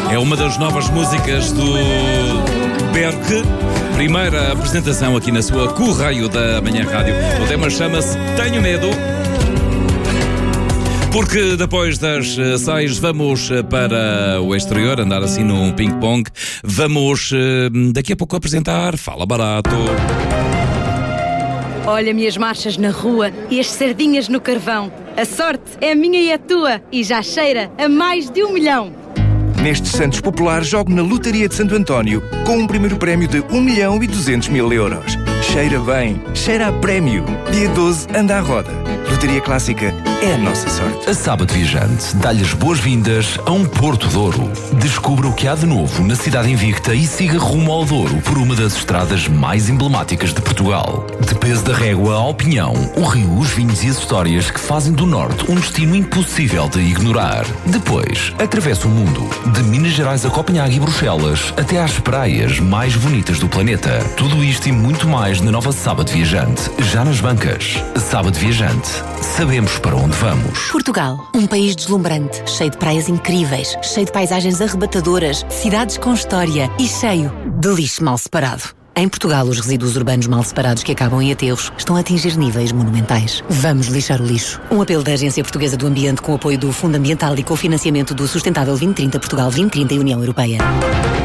É uma das novas músicas do Berk. Primeira apresentação aqui na sua Correio da Manhã Rádio. O tema chama-se Tenho Medo. Porque depois das 6 vamos para o exterior, andar assim num ping-pong. Vamos daqui a pouco apresentar Fala Barato. Olha-me as marchas na rua e as sardinhas no carvão. A sorte é minha e a tua e já cheira a mais de 1 milhão. Nestes Santos Populares, jogo na Lotaria de Santo António com um primeiro prémio de 1.200.000 euros. Cheira bem, cheira a prémio. Dia 12, anda à roda. Lotaria Clássica é a nossa sorte. A Sábado Viajante dá-lhe as boas-vindas a um Porto Douro. Descubra o que há de novo na cidade invicta e siga rumo ao Douro por uma das estradas mais emblemáticas de Portugal. De Peso da Régua ao Pinhão, o rio, os vinhos e as histórias que fazem do Norte um destino impossível de ignorar. Depois, atravessa o mundo, de Minas Gerais a Copenhague e Bruxelas, até às praias mais bonitas do planeta. Tudo isto e muito mais na nova Sábado Viajante, já nas bancas. Sábado Viajante, sabemos para onde vamos. Portugal, um país deslumbrante, cheio de praias incríveis, cheio de paisagens arrebatadoras, cidades com história e cheio de lixo mal separado. Em Portugal, os resíduos urbanos mal separados que acabam em aterros estão a atingir níveis monumentais. Vamos lixar o lixo. Um apelo da Agência Portuguesa do Ambiente com o apoio do Fundo Ambiental e com o financiamento do Sustentável 2030 Portugal 2030 e União Europeia.